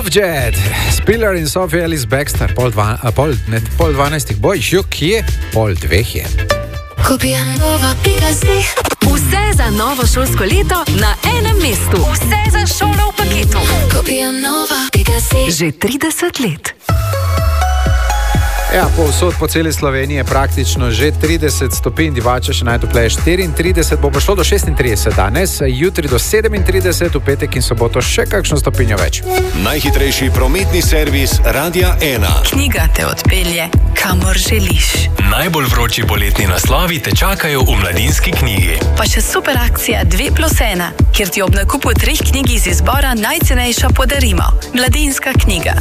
Love Jet, Spiller in Sophie Ellis Bextor, pol 12 boj, kje? Pol 2 je. Vse za novo šolsko leto na enem mestu. Vse za šolo v paketu. Že 30 let. Ja, povsod po celi Sloveniji je praktično že 30 stopinj, Divača še najtopleje 34, bo prišlo do 36 danes, jutri do 37, v petek in soboto še kakšno stopinjo več. Najhitrejši prometni servis Radia 1. Knjiga te odpelje, kamor želiš. Najbolj vroči poletni naslovi te čakajo v Mladinski knjigi. Pa še super akcija 2+1, kjer ti ob nakupu 3 knjig iz izbora najcenejša podarimo. Mladinska knjiga.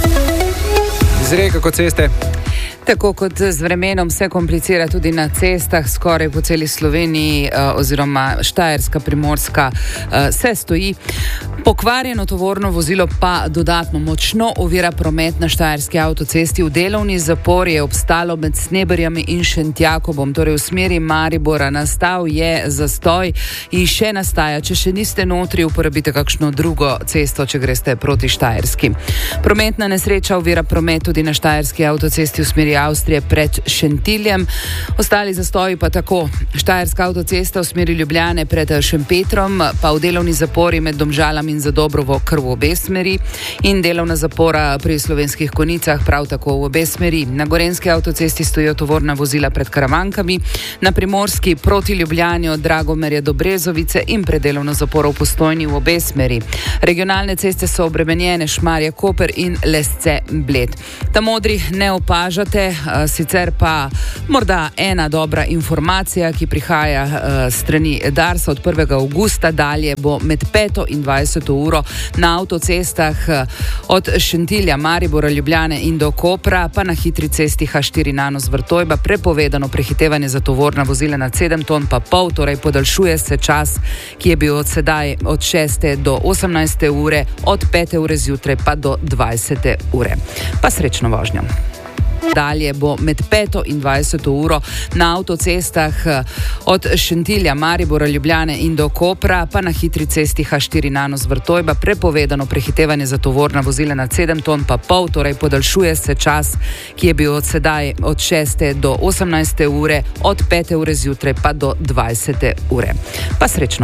Zdaj, kako ceste? Tako kot z vremenom se komplicira tudi na cestah, skoraj po celi Sloveniji oziroma Štajerska, Primorska se stoji. Pokvarjeno tovorno vozilo pa dodatno močno ovira promet na Štajerski avtocesti. V delovni zapor je obstalo med Sneberjami in Šentjakobom, torej v smeri Maribora. Nastal je zastoj in še nastaja. Če še niste notri, uporabite kakšno drugo cesto, če greste proti Štajerski. Prometna nesreča ovira promet tudi na Štajerski avtocesti v smeri Avstrije pred Šentiljem. Ostali zastoji pa tako. Štajerska avtocesta v smeri Ljubljane pred Šempetrom, pa v delovni zapori med Domžalami in Zadobrovo kar v obe smeri in delovna zapora pri Slovenskih Konicah prav tako v obe smeri. Na Gorenjski avtocesti stojijo tovorna vozila pred Karavankami, na Primorski proti Ljubljani od Dragomerja do Brezovice in pred delovno zaporo v Postojni v obe smeri. Regionalne ceste so obremenjene, Šmarje, Koper in Lesce, Bled. Ta modri ne opažate, sicer pa morda ena dobra informacija, ki prihaja strani Darsa od 1. avgusta dalje, bo med 5. in 20. uro na avtocestah od Šentilja, Maribora, Ljubljane in do Kopra, pa na hitri cesti H4 Nanos-Vrtojba prepovedano prehitevanje za tovorna vozila nad 7 ton pa pol, torej podaljšuje se čas, ki je bil od sedaj od 6. do 18. ure, od 5. ure zjutraj pa do 20. ure. Pa srečno vožnjo. Dalje bo med 5. in 20. uro na avtocestah od Šentilja, Maribora, Ljubljane in do Kopra, pa na hitri cesti H4 Nanos-Vrtojba prepovedano prehitevanje za tovorna vozila nad 7 ton pa pol, torej podaljšuje se čas, ki je bil od sedaj od 6. do 18. ure, od 5. ure zjutraj pa do 20. ure. Pa srečno.